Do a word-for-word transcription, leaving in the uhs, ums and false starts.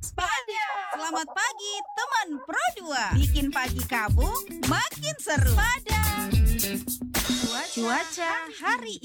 Pada. Selamat pagi teman Pro dua. Bikin pagi kamu makin seru. Pada. Cuaca hari